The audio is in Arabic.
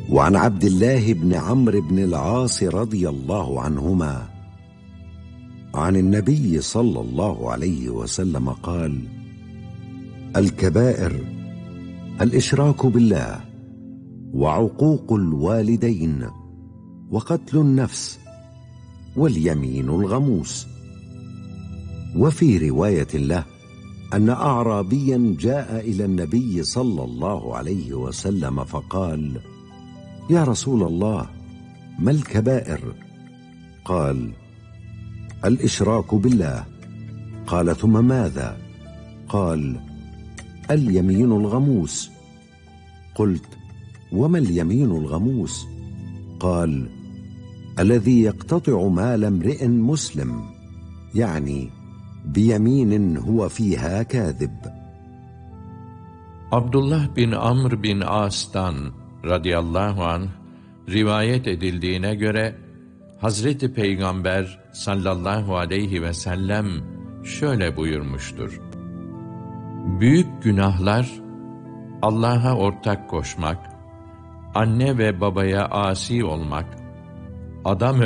وعن عبد الله بن عمرو بن العاص رضي الله عنهما عن النبي صلى الله عليه وسلم قال: الكبائر الإشراك بالله، وعقوق الوالدين، وقتل النفس، واليمين الغموس. وفي رواية له أن أعرابيا جاء إلى النبي صلى الله عليه وسلم فقال: يا رسول الله، ما الكبائر؟ قال: الإشراك بالله. قال: ثم ماذا؟ قال: اليمين الغموس. قلت: وما اليمين الغموس؟ قال: الذي يقتطع مال امرئ مسلم، يعني بيمين هو فيها كاذب. Abdullah bin Amr bin As'tan radıyallahu anh rivayet edildiğine göre Hazreti Peygamber sallallahu aleyhi ve sellem şöyle buyurmuştur: büyük günahlar Allah'a ortak koşmak, anne ve babaya asi olmak, adam